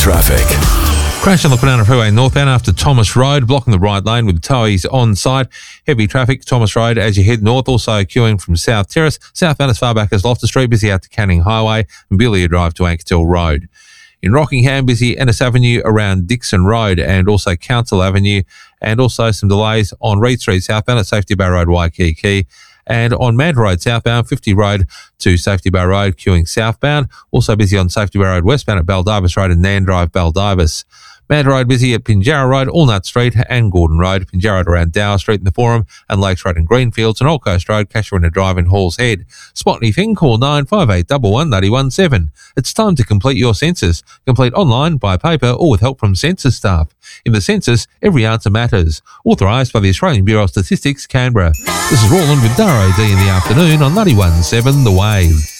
traffic. Crash on the Kwinana Freeway northbound after Thomas Road, blocking the right lane with towies on site. Heavy traffic, Thomas Road as you head north, also queuing from South Terrace. Southbound as far back as Loftus Street, busy out to Canning Highway and Belia Drive to Ankertil Road. In Rockingham, busy Ennis Avenue around Dixon Road and also Council Avenue, and also some delays on Reed Street southbound at Safety Bar Road, Waikiki. And on Mad Road southbound, 50 Road to Safety Bar Road, queuing southbound. Also busy on Safety Bar Road westbound at Baldivis Road and Nan Drive, Baldivis. Mad Road busy at Pinjarra Road, Allnut Street and Gordon Road. Pinjarra Road around Dower Street in the Forum and Lakes Road and Greenfields, and Old Coast Road, Casuarina Drive in Halls Head. Spot anything, call 95811 It's time to complete your census. Complete online, by paper or with help from census staff. In the census, every answer matters. Authorised by the Australian Bureau of Statistics, Canberra. This is Roland with Daro D in the afternoon on 91.7 The Wave.